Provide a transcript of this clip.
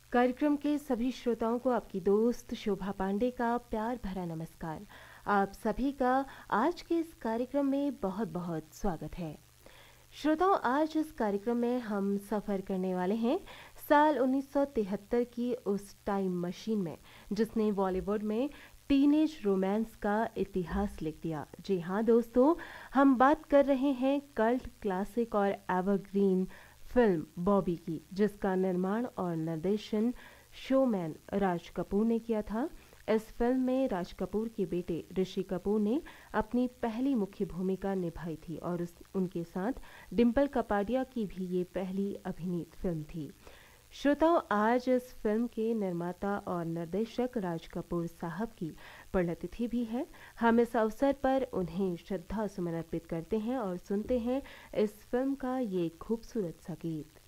कार्यक्रम के सभी श्रोताओं को आपकी दोस्त शोभा पांडे का प्यार भरा नमस्कार। आप सभी का आज के इस कार्यक्रम में बहुत बहुत स्वागत है। श्रोताओं, आज इस कार्यक्रम में हम सफ़र करने वाले हैं साल 1973 की उस टाइम मशीन में जिसने बॉलीवुड में टीनेज रोमांस का इतिहास लिख दिया। जी हाँ दोस्तों, हम बात कर रहे हैं कल्ट क्लासिक और एवरग्रीन फिल्म बॉबी की, जिसका निर्माण और निर्देशन शोमैन राज कपूर ने किया था। इस फिल्म में राज कपूर के बेटे ऋषि कपूर ने अपनी पहली मुख्य भूमिका निभाई थी और उनके साथ डिम्पल कपाडिया की भी ये पहली अभिनीत फिल्म थी। श्रोताओं, आज इस फिल्म के निर्माता और निर्देशक राज कपूर साहब की पुण्यतिथि भी है। हम इस अवसर पर उन्हें श्रद्धा सुमन अर्पित करते हैं और सुनते हैं इस फिल्म का ये खूबसूरत सा गीत।